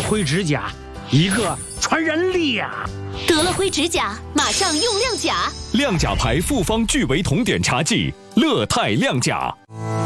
灰指甲，一个传人力呀！ 得了灰指甲，马上用亮甲。 亮甲牌复方聚维酮碘茶剂，乐泰亮甲。